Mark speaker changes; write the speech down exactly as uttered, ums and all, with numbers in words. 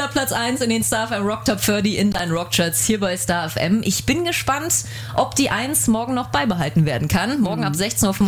Speaker 1: Wieder Platz eins in den Star F M Rock Top dreißig in deinen Rockcharts hier bei Star F M. Ich bin gespannt, ob die eins morgen noch beibehalten werden kann. Morgen mhm. ab sechzehn Uhr